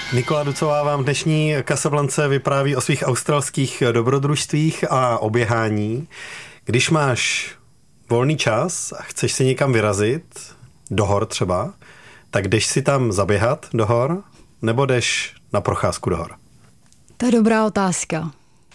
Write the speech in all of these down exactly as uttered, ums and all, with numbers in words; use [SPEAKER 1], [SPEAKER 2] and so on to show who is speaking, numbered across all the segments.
[SPEAKER 1] Nikola Ducová vám v dnešní Casablance vypráví o svých australských dobrodružstvích a oběhání. Když máš volný čas a chceš si někam vyrazit, do hor třeba, tak jdeš si tam zaběhat do hor, nebo jdeš na procházku do hor?
[SPEAKER 2] To je dobrá otázka.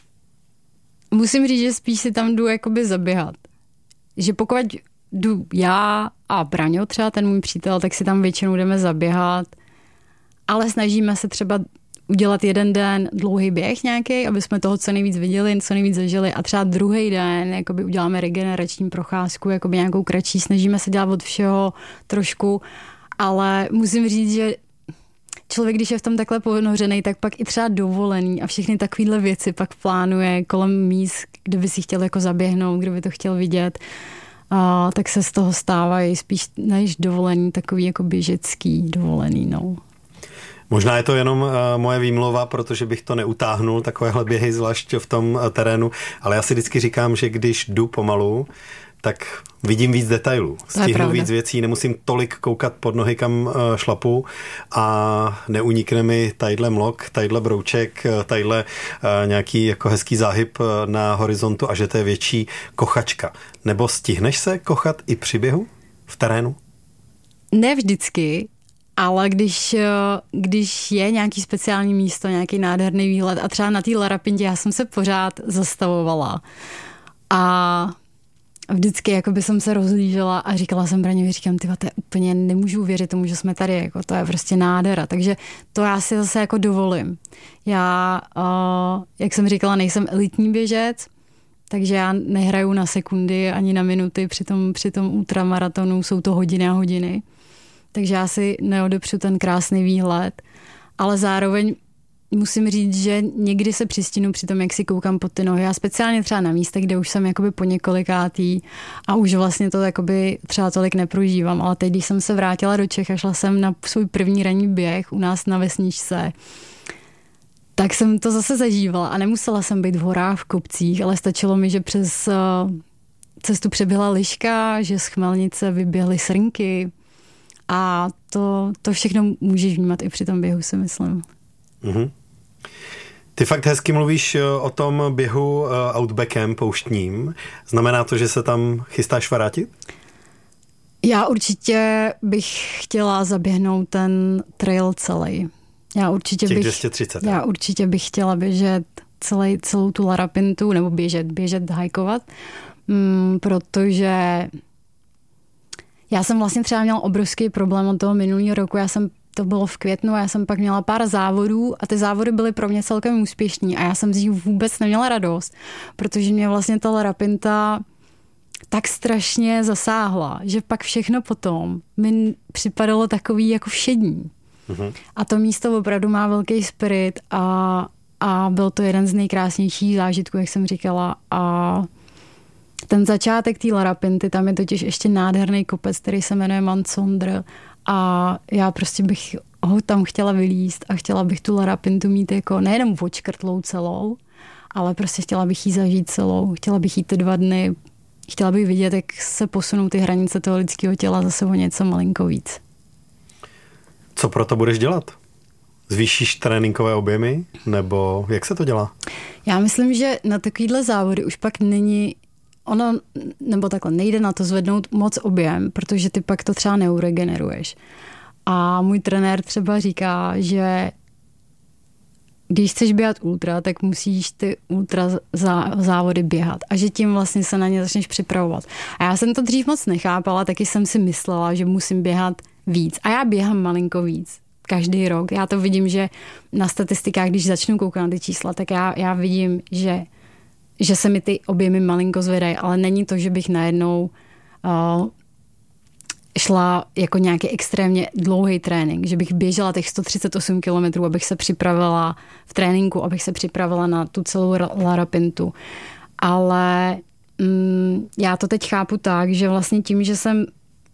[SPEAKER 2] Musím říct, že spíš si tam jdu jakoby zaběhat. Že pokud jdu já a Braňo, třeba ten můj přítel, tak si tam většinou jdeme zaběhat, ale snažíme se třeba udělat jeden den dlouhý běh nějaký, aby jsme toho co nejvíc viděli, co nejvíc zažili, a třeba druhý den jakoby uděláme regenerační procházku, jakoby nějakou kratší, snažíme se dělat od všeho trošku, ale musím říct, že člověk, když je v tom takhle ponořený, tak pak i třeba dovolený a všechny takovéhle věci pak plánuje kolem míst, kde by si chtěl jako zaběhnout, kde by to chtěl vidět, a tak se z toho stávají spíš než dovolený, takový jako běžecký dovolený, no.
[SPEAKER 1] Možná je to jenom uh, moje výmluva, protože bych to neutáhnul, takovéhle běhy, zvlášť v tom uh, terénu, ale já si vždycky říkám, že když jdu pomalu, tak vidím víc detailů, stihnu víc věcí, nemusím tolik koukat pod nohy, kam uh, šlapu, a neunikne mi tadyhle mlok, tadyhle brouček, tadyhle uh, nějaký jako hezký záhyb uh, na horizontu a že to je větší kochačka. Nebo stihneš se kochat i při běhu v terénu?
[SPEAKER 2] Ne vždycky, ale když, když je nějaký speciální místo, nějaký nádherný výhled a třeba na té Larapintě já jsem se pořád zastavovala a vždycky jako by jsem se rozhlížela a říkala jsem Braňovi, říkám, tyva, to je úplně, nemůžu uvěřit tomu, že jsme tady, jako to je prostě nádhera, takže to já si zase jako dovolím. Já, uh, jak jsem říkala, nejsem elitní běžec, takže já nehraju na sekundy ani na minuty, při tom, při tom ultramaratonu jsou to hodiny a hodiny. Takže já si neodepřu ten krásný výhled, ale zároveň musím říct, že někdy se přistínu při tom, jak si koukám pod ty nohy. Já speciálně třeba na místech, kde už jsem jakoby po několikátý a už vlastně to jakoby třeba tolik neprožívám, ale teď, když jsem se vrátila do Čech a šla jsem na svůj první ranní běh u nás na vesničce, tak jsem to zase zažívala a nemusela jsem být v horách, v kopcích, ale stačilo mi, že přes cestu přeběhla liška, že z Chmelnice vyběhly srnky. A to, to všechno můžeš vnímat i při tom běhu, si myslím. Mm-hmm.
[SPEAKER 1] Ty fakt hezky mluvíš o tom běhu outbackem pouštním. Znamená to, že se tam chystáš vrátit?
[SPEAKER 2] Já určitě bych chtěla zaběhnout ten trail celý. Já určitě
[SPEAKER 1] Těch
[SPEAKER 2] bych,
[SPEAKER 1] dvě stě třicet.
[SPEAKER 2] Já určitě bych chtěla běžet celý, celou tu Larapintu, nebo běžet, běžet, hajkovat, mm, protože já jsem vlastně třeba měla obrovský problém od toho minulého roku. Já jsem, to bylo v květnu a já jsem pak měla pár závodů a ty závody byly pro mě celkem úspěšní a já jsem z nich vůbec neměla radost, protože mě vlastně ta Larapinta tak strašně zasáhla, že pak všechno potom mi připadalo takový jako všední. Mm-hmm. A to místo opravdu má velký spirit a, a byl to jeden z nejkrásnějších zážitků, jak jsem říkala, a ten začátek té Larapinty, tam je totiž ještě nádherný kopec, který se jmenuje Mansondr a já prostě bych ho tam chtěla vylízt a chtěla bych tu Larapintu mít jako nejenom odškrtlou celou, ale prostě chtěla bych jí zažít celou, chtěla bych jít ty dva dny, chtěla bych vidět, jak se posunou ty hranice toho lidského těla zase o něco malinko víc.
[SPEAKER 1] Co pro to budeš dělat? Zvýšíš tréninkové objemy? Nebo jak se to dělá?
[SPEAKER 2] Já myslím, že na takovýhle závody už pak není ono, nebo takhle, nejde na to zvednout moc objem, protože ty pak to třeba neuregeneruješ. A můj trenér třeba říká, že když chceš běhat ultra, tak musíš ty ultra závody běhat a že tím vlastně se na ně začneš připravovat. A já jsem to dřív moc nechápala, taky jsem si myslela, že musím běhat víc. A já běhám malinko víc. Každý rok. Já to vidím, že na statistikách, když začnu koukat na ty čísla, tak já, já vidím, že že se mi ty objemy malinko zvedají, ale není to, že bych najednou uh, šla jako nějaký extrémně dlouhý trénink, že bych běžela těch sto třicet osm kilometrů, abych se připravila v tréninku, abych se připravila na tu celou Larapintu. Ale mm, já to teď chápu tak, že vlastně tím, že jsem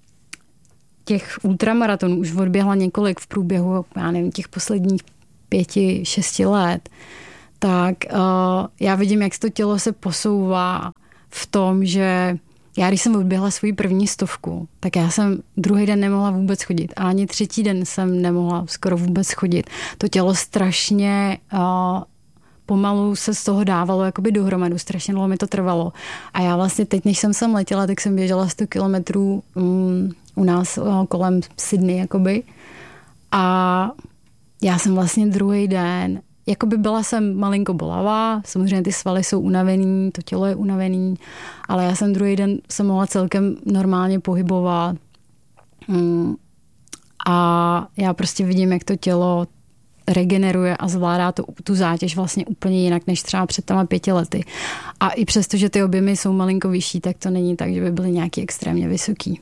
[SPEAKER 2] těch ultramaratonů už odběhla několik v průběhu, já nevím, těch posledních pěti, šesti let, tak uh, já vidím, jak to tělo se posouvá v tom, že já když jsem odběhla svou první stovku, tak já jsem druhý den nemohla vůbec chodit a ani třetí den jsem nemohla skoro vůbec chodit. To tělo strašně uh, pomalu se z toho dávalo jakoby dohromadu, strašně dlouho mi to trvalo. A já vlastně teď, než jsem sem letěla, tak jsem běžela sto kilometrů um, u nás uh, kolem Sydney jakoby. A já jsem vlastně druhý den, jakoby byla jsem malinko bolavá, samozřejmě ty svaly jsou unavený, to tělo je unavený, ale já jsem druhý den se mohla celkem normálně pohybovat. Um, a já prostě vidím, jak to tělo regeneruje a zvládá to, tu zátěž vlastně úplně jinak, než třeba před těma pěti lety. A i přesto, že ty objemy jsou malinko vyšší, tak to není tak, že by byly nějaký extrémně vysoký.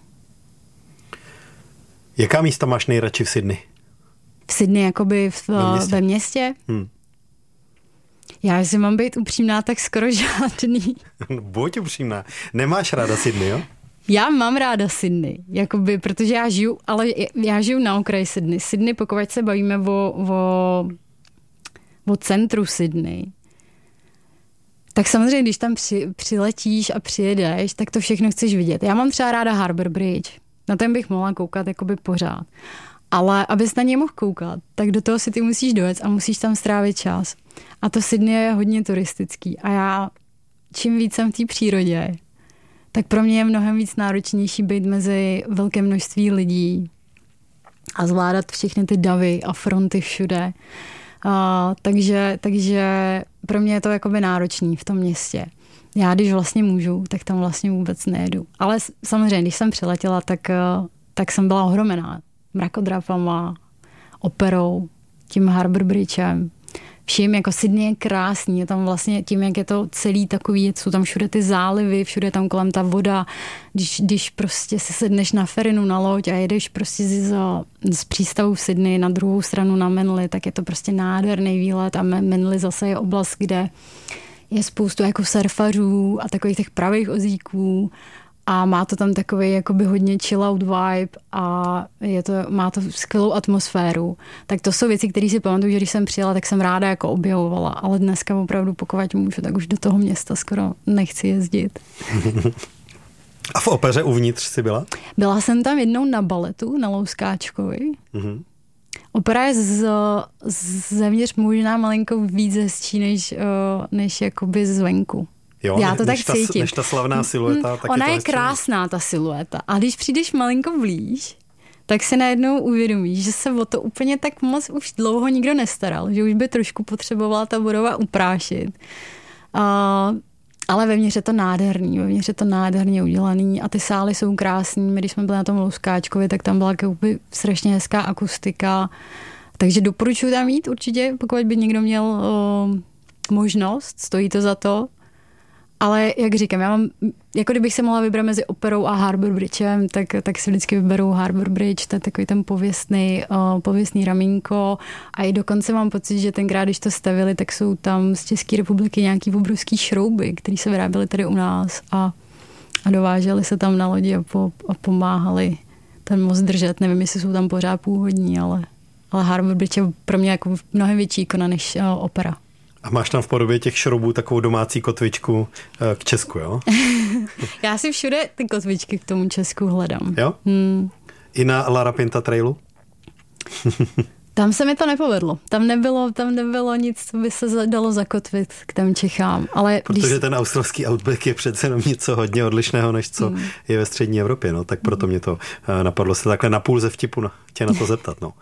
[SPEAKER 1] Jaká místa máš nejradši v Sydney?
[SPEAKER 2] V Sydney, jakoby v, ve městě? Ve městě? Hmm. Já, jestli mám být upřímná, tak skoro žádný.
[SPEAKER 1] Buď upřímná. Nemáš ráda Sydney, jo?
[SPEAKER 2] Já mám ráda Sydney, jakoby, protože já žiju, ale já žiju na okraji Sydney. Sydney, pokud se bavíme o, o, o centru Sydney, tak samozřejmě, když tam při, přiletíš a přijedeš, tak to všechno chceš vidět. Já mám třeba ráda Harbour Bridge. Na ten bych mohla koukat jakoby pořád. Ale abys na něj mohl koukat, tak do toho si ty musíš dojet a musíš tam strávit čas. A to Sydney je hodně turistický. A já, čím víc jsem v té přírodě, tak pro mě je mnohem víc náročnější být mezi velké množství lidí a zvládat všechny ty davy a fronty všude. A, takže, takže pro mě je to jakoby náročný v tom městě. Já, když vlastně můžu, tak tam vlastně vůbec nejedu. Ale samozřejmě, když jsem přiletěla, tak, tak jsem byla ohromená mrakodrapama, operou, tím Harbour Bridgem. Vším, jako Sydney je krásný, je tam vlastně tím, jak je to celý takový, jsou tam všude ty zálivy, všude tam kolem ta voda, když, když prostě se sedneš na ferinu, na loď a jedeš prostě z, z přístavu v Sydney na druhou stranu na Manly, tak je to prostě nádherný výlet a Manly zase je oblast, kde je spoustu jako surfařů a takových těch pravých ozíků a má to tam takový jakoby hodně chill out vibe a je to, má to skvělou atmosféru. Tak to jsou věci, které si pamatuju, že když jsem přijela, tak jsem ráda jako objevovala, ale dneska opravdu pokud můžu, tak už do toho města skoro nechci jezdit.
[SPEAKER 1] A v opeře uvnitř jsi byla?
[SPEAKER 2] Byla jsem tam jednou na baletu, na Louskáčkovi. Mm-hmm. Opera je z, zevnitř možná malinko víc hezčí, než, než jakoby zvenku.
[SPEAKER 1] Jo,
[SPEAKER 2] já to
[SPEAKER 1] než
[SPEAKER 2] tak cítím.
[SPEAKER 1] Ta, než ta slavná silueta.
[SPEAKER 2] Mm, tak ona je, je krásná, ta silueta. A když přijdeš malinko blíž, tak se najednou uvědomíš, že se o to úplně tak moc už dlouho nikdo nestaral, že už by trošku potřebovala ta budova uprášit. Uh, ale vevnitř je to nádherný, vevnitř je to nádherně udělaný a ty sály jsou krásný. My, když jsme byli na tom Louskáčkovi, tak tam byla strašně hezká akustika. Takže doporučuji tam jít určitě, pokud by někdo měl uh, možnost, stojí to za to. Ale jak říkám, já mám, jako kdybych se mohla vybrat mezi operou a Harbour Bridgem, tak, tak si vždycky vyberu Harbour Bridge, to je takový ten pověstný, uh, pověstný ramínko a i dokonce mám pocit, že tenkrát, když to stavili, tak jsou tam z České republiky nějaký obrovský šrouby, které se vyráběly tady u nás a, a dovážely se tam na lodi a, po, a pomáhali ten most držet. Nevím, jestli jsou tam pořád původní, ale, ale Harbour Bridge je pro mě jako mnohem větší ikona než uh, opera.
[SPEAKER 1] A máš tam v podobě těch šroubů takovou domácí kotvičku k Česku, jo?
[SPEAKER 2] Já si všude ty kotvičky k tomu Česku hledám.
[SPEAKER 1] Jo? Hmm. I na La Rapinta Trailu?
[SPEAKER 2] Tam se mi to nepovedlo. Tam nebylo, tam nebylo nic, co by se dalo zakotvit k těm Čechám. Ale
[SPEAKER 1] protože
[SPEAKER 2] když...
[SPEAKER 1] ten australský outback je přece jenom něco hodně odlišného, než co hmm. je ve střední Evropě. No. Tak proto mě to napadlo se takhle na půl ze vtipu na, tě na to zeptat. No.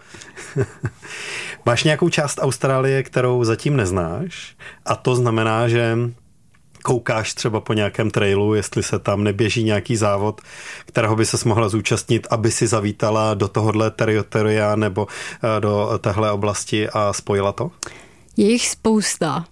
[SPEAKER 1] Máš nějakou část Austrálie, kterou zatím neznáš? A to znamená, že koukáš třeba po nějakém trailu, jestli se tam neběží nějaký závod, kterého by ses mohla zúčastnit, aby si zavítala do tohohle teritoria nebo do téhle oblasti a spojila to?
[SPEAKER 2] Je jich spousta.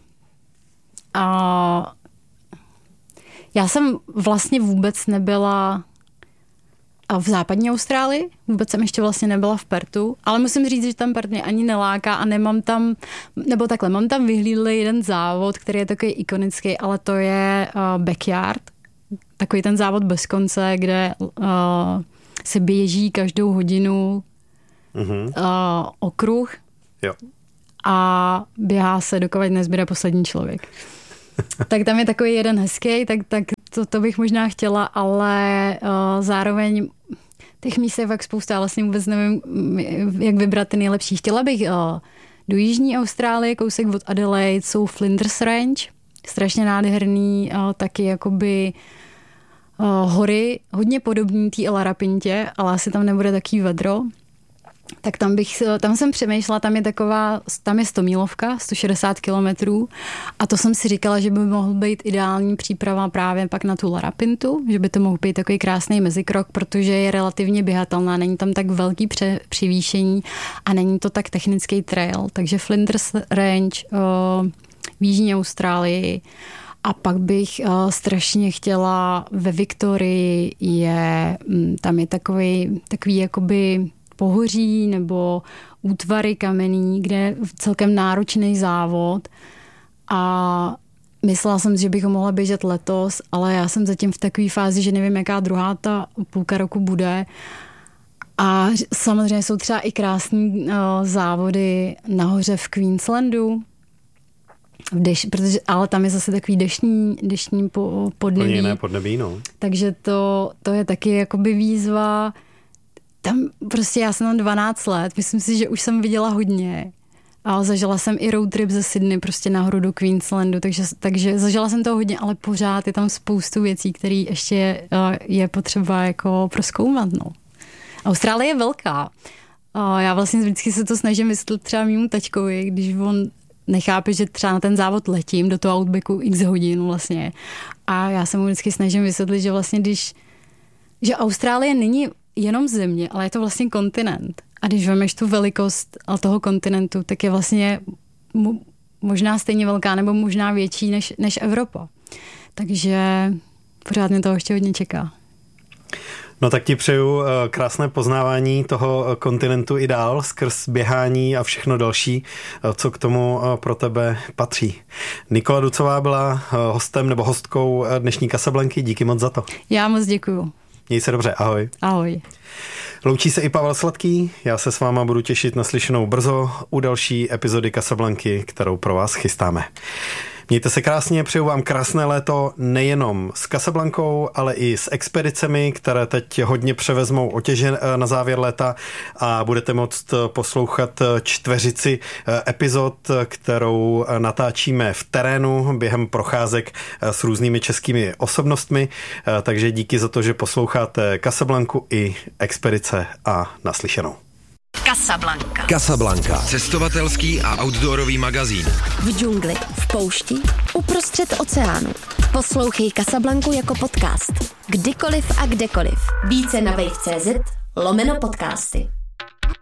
[SPEAKER 2] A já jsem vlastně vůbec nebyla v západní Austrálii, vůbec jsem ještě vlastně nebyla v Pertu, ale musím říct, že tam Perth mě ani neláká a nemám tam, nebo takhle, mám tam vyhlídlý jeden závod, který je takový ikonický, ale to je uh, backyard, takový ten závod bez konce, kde uh, se běží každou hodinu mm-hmm. uh, okruh
[SPEAKER 1] jo.
[SPEAKER 2] a běhá se, dokud nezbyde poslední člověk. Tak tam je takový jeden hezký, tak, tak to, to bych možná chtěla, ale uh, zároveň těch míst je fakt spousta, vlastně vůbec nevím, jak vybrat ty nejlepší. Chtěla bych uh, do Jižní Austrálie, kousek od Adelaide, jsou Flinders Range, strašně nádherný, uh, taky jakoby uh, hory, hodně podobný té Larapintě, ale asi tam nebude taký vedro. Tak tam bych, tam jsem přemýšlela, tam je taková, tam je stomílovka, sto šedesát kilometrů a to jsem si říkala, že by mohl být ideální příprava právě pak na tu Larapintu, že by to mohl být takový krásný mezikrok, protože je relativně běhatelná, není tam tak velký pře, přivýšení a není to tak technický trail, takže Flinders Range uh, v Jižní Austrálii a pak bych uh, strašně chtěla ve Viktorii, je, tam je takový, takový jakoby pohoří nebo útvary kamenný, kde je celkem náročný závod a myslela jsem si, že bych ho mohla běžet letos, ale já jsem zatím v takové fázi, že nevím, jaká druhá ta půlka roku bude a samozřejmě jsou třeba i krásný uh, závody nahoře v Queenslandu, v deš, protože, ale tam je zase takový deštní, deštní po, podnebí.
[SPEAKER 1] Jiné podnebí, no.
[SPEAKER 2] Takže to, to je taky jakoby výzva. Tam prostě já jsem tam dvanáct let, myslím si, že už jsem viděla hodně. A zažila jsem i road trip ze Sydney prostě nahoru do Queenslandu, takže, takže zažila jsem to hodně, ale pořád je tam spoustu věcí, které ještě je, je potřeba jako prozkoumat. No. Austrálie je velká. A já vlastně vždycky se to snažím vysvětlit třeba mému tačkovi, když on nechápe, že třeba na ten závod letím do toho Outbacku x hodin vlastně. A já se mu vždycky snažím vysvětlit, že vlastně když, že Austrálie není jenom země, ale je to vlastně kontinent. A když vemeš tu velikost toho kontinentu, tak je vlastně možná stejně velká nebo možná větší než, než Evropa. Takže pořád mě to ještě hodně čeká.
[SPEAKER 1] No tak ti přeju krásné poznávání toho kontinentu i dál skrz běhání a všechno další, co k tomu pro tebe patří. Nikola Ducová byla hostem nebo hostkou dnešní Casablanky. Díky moc za to.
[SPEAKER 2] Já moc děkuju.
[SPEAKER 1] Měj se dobře, ahoj.
[SPEAKER 2] Ahoj.
[SPEAKER 1] Loučí se i Pavel Sladký, já se s váma budu těšit na slyšenou brzo u další epizody Casablanky, kterou pro vás chystáme. Mějte se krásně, přeju vám krásné léto nejenom s Casablankou, ale i s expedicemi, které teď hodně převezmou otěže na závěr léta a budete moct poslouchat čtveřici epizod, kterou natáčíme v terénu během procházek s různými českými osobnostmi, takže díky za to, že posloucháte Casablanku i expedice a naslyšenou.
[SPEAKER 3] Casablanca. Casablanca. Cestovatelský a outdoorový magazín.
[SPEAKER 4] V džungli, v poušti, uprostřed oceánu. Poslouchej Casablanku jako podcast. Kdykoliv a kdekoliv. Více na wave tečka cé zet lomeno podcasty.